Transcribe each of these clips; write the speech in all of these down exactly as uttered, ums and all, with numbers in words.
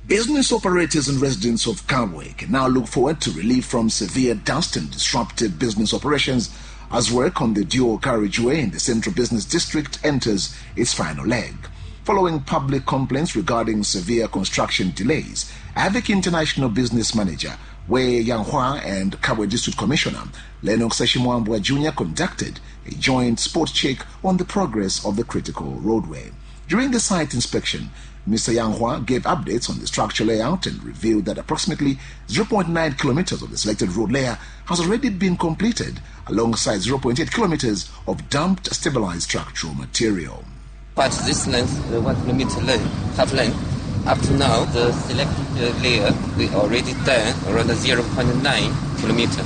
Business operators and residents of Kabwe can now look forward to relief from severe dust and disrupted business operations as work on the dual carriageway in the Central Business District enters its final leg. Following public complaints regarding severe construction delays, AVIC International Business Manager Wei Yanghua and Kabwe District Commissioner Lennox Seshimwambwa Junior conducted a joint spot check on the progress of the critical roadway. During the site inspection, Mister Yanghua gave updates on the structure layout and revealed that approximately zero point nine kilometers of the selected road layer has already been completed, alongside zero point eight kilometers of dumped stabilized structural material. But this length, the one kilometer length, half length, up to now, the selected layer, we already done around zero point nine kilometer.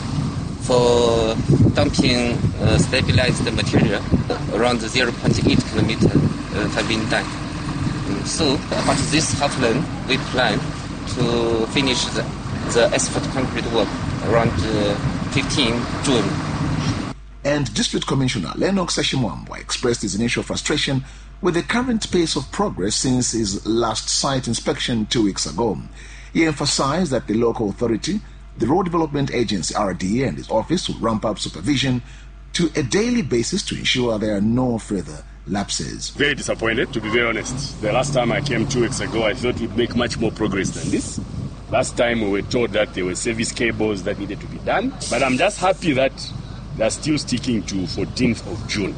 For dumping uh, stabilized material, around zero point eight kilometer uh, have been done. So, about this half length, we plan to finish the, the asphalt concrete work around uh, fifteenth of June. And District Commissioner Lennox Seshimwambwa expressed his initial frustration with the current pace of progress since his last site inspection two weeks ago. He emphasized that the local authority, the Road Development Agency R D A, and his office will ramp up supervision to a daily basis to ensure there are no further lapses. Very disappointed, to be very honest. The last time I came two weeks ago, I thought we'd make much more progress than this. Last time we were told that there were service cables that needed to be done. But I'm just happy that they're still sticking to fourteenth of June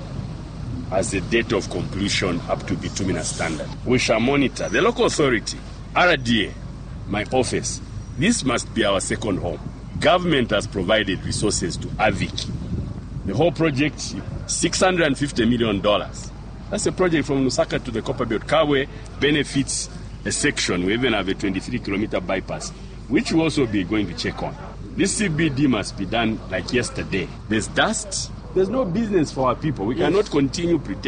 as the date of completion up to bituminous standard. We shall monitor. The local authority, R D A, my office, this must be our second home. Government has provided resources to AVIC. The whole project, six hundred fifty million dollars. That's a project from Lusaka to the Copper Belt. Kabwe benefits a section. We even have a twenty-three kilometer bypass, which we'll also be going to check on. This C B D must be done like yesterday. There's dust. There's no business for our people. We yes. cannot continue pretending.